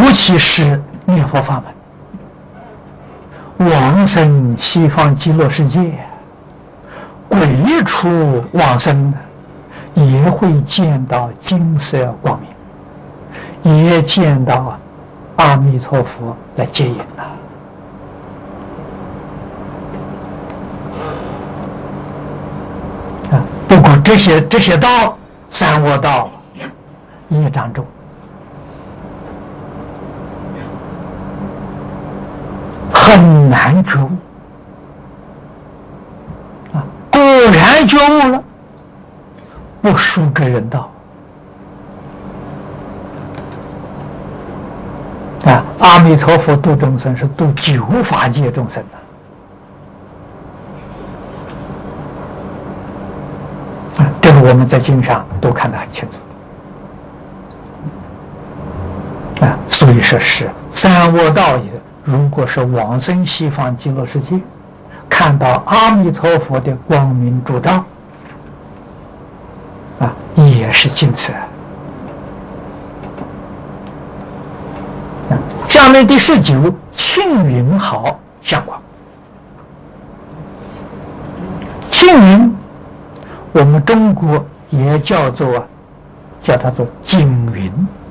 其是念佛法门，往生西方极乐世界，鬼畜往生也会见到金色光明，也见到阿弥陀佛来接引呐。不过这些道，三恶道业障重，很难觉悟啊！果然觉悟了，不输给人道啊！阿弥陀佛度众生是度九法界众生啊！这个我们在经上都看得很清楚啊！所以说是三恶道里的。如果是往生西方极乐世界，看到阿弥陀佛的光明烛照，啊，也是金色。下面第19，庆云好相光。庆云，我们中国也叫它做金云。